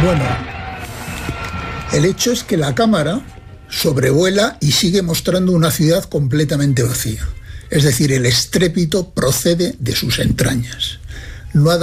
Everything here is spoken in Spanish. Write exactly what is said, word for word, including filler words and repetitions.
Bueno, el hecho es que la cámara sobrevuela y sigue mostrando una ciudad completamente vacía. Es decir, el estrépito procede de sus entrañas. No ha